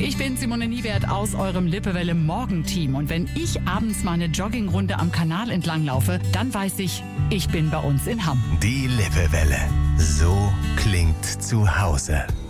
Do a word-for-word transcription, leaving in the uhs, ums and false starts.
ich bin Simone Niewert aus eurem Lippewelle Morgenteam. Und wenn ich abends mal eine Joggingrunde am Kanal entlang laufe, dann weiß ich, ich bin bei uns in Hamm. Die Lippewelle. So klingt zu Hause.